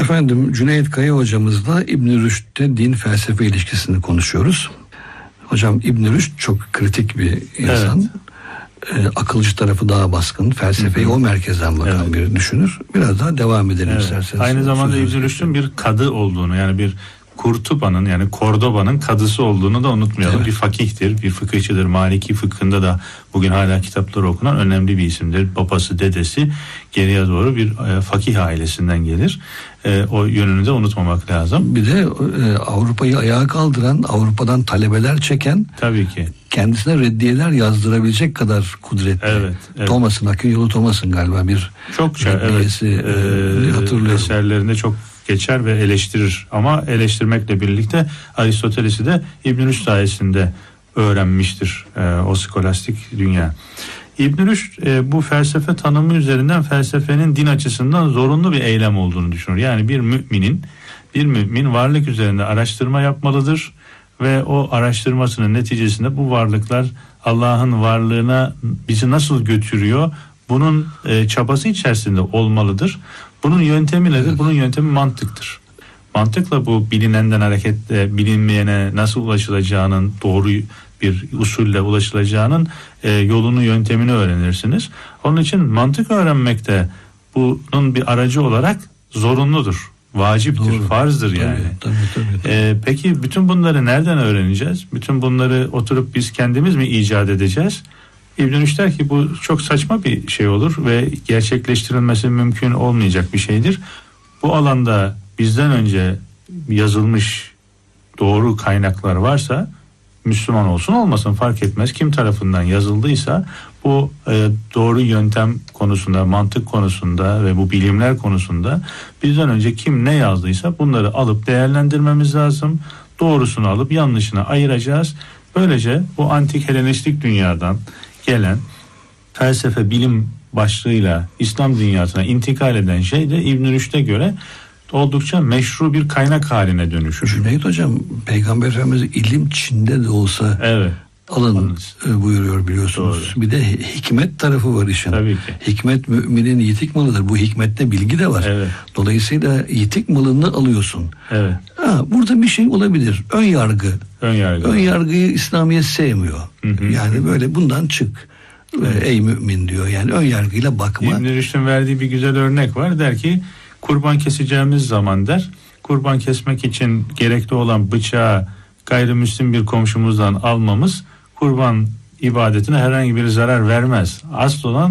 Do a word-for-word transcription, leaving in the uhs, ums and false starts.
Efendim, Cüneyt Kaya hocamızla İbn Rüşd'te din felsefe ilişkisini konuşuyoruz. Hocam, İbn Rüşd çok kritik bir insan. Evet. E, akılcı tarafı daha baskın. Felsefeyi Hı-hı. o merkezden bakan evet. bir düşünür. Biraz daha devam edelim evet. isterseniz. Aynı zamanda İbn Rüşd'ün bir kadı olduğunu, yani bir Kurtuba'nın, yani Kordoba'nın kadısı olduğunu da unutmayalım. Evet. Bir fakihtir, bir fıkıhçıdır. Maliki fıkhında da bugün hala kitapları okunan önemli bir isimdir. Babası, dedesi geriye doğru bir e, fakih ailesinden gelir. E, o yönünü de unutmamak lazım. Bir de e, Avrupa'yı ayağa kaldıran, Avrupa'dan talebeler çeken, tabii ki kendisine reddiyeler yazdırabilecek kadar kudretli. Evet, evet. Thomas'ın, Akın Yolu Thomas'ın galiba bir çokça evet, e, hatırlıyorum. Eserlerinde çok geçer ve eleştirir, ama eleştirmekle birlikte Aristoteles'i de İbn Rüşd sayesinde öğrenmiştir e, o skolastik dünya. İbn Rüşd e, bu felsefe tanımı üzerinden felsefenin din açısından zorunlu bir eylem olduğunu düşünür. Yani bir müminin, bir mümin varlık üzerinde araştırma yapmalıdır ve o araştırmasının neticesinde bu varlıklar Allah'ın varlığına bizi nasıl götürüyor, bunun e, çabası içerisinde olmalıdır. Bunun yöntemi nedir? Evet. Bunun yöntemi mantıktır. Mantıkla bu bilinenden hareketle bilinmeyene nasıl ulaşılacağının, doğru bir usulle ulaşılacağının e, yolunu, yöntemini öğrenirsiniz. Onun için mantık öğrenmek de bunun bir aracı olarak zorunludur. Vaciptir, doğru, farzdır yani. Tabii, tabii, tabii, tabii. Ee, peki bütün bunları nereden öğreneceğiz? Bütün bunları oturup biz kendimiz mi icat edeceğiz? İbn Rüşd der ki bu çok saçma bir şey olur ve gerçekleştirilmesi mümkün olmayacak bir şeydir. Bu alanda bizden önce yazılmış doğru kaynaklar varsa, Müslüman olsun olmasın fark etmez, kim tarafından yazıldıysa bu e, doğru yöntem konusunda, mantık konusunda ve bu bilimler konusunda bizden önce kim ne yazdıysa bunları alıp değerlendirmemiz lazım. Doğrusunu alıp yanlışını ayıracağız. Böylece bu antik Helenistik dünyadan gelen felsefe, bilim başlığıyla İslam dünyasına intikal eden şey de İbn Rüşd'e göre oldukça meşru bir kaynak haline dönüşür. Cüneyt hocam, Peygamber Efendimiz ilim Çin'de de olsa evet. alın Anladım. buyuruyor biliyorsunuz. Doğru. Bir de hikmet tarafı var işin. Tabii ki. Hikmet müminin yitik malıdır. Bu hikmette bilgi de var. Evet. Dolayısıyla yitik malını alıyorsun. Evet. Ha, burada bir şey olabilir. Ön yargı. Ön yargı. Ön yargıyı İslamiyet sevmiyor. Hı hı. Yani böyle bundan çık. Evet. Ey mümin diyor. Yani ön yargıyla bakma. İbn Rüşd'ün verdiği bir güzel örnek var. Der ki kurban keseceğimiz zaman der, kurban kesmek için gerekli olan bıçağı gayrimüslim bir komşumuzdan almamız kurban ibadetine herhangi bir zarar vermez. Asıl olan